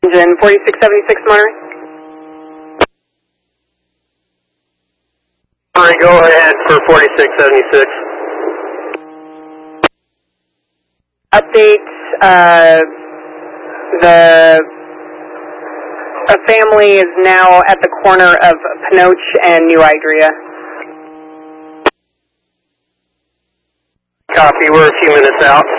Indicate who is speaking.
Speaker 1: Engine 4676 Monterey.
Speaker 2: Monterey, go ahead for 4676.
Speaker 1: Update, a family is now at the corner of Pinoche and New Idria.
Speaker 2: Copy, we're a few minutes out.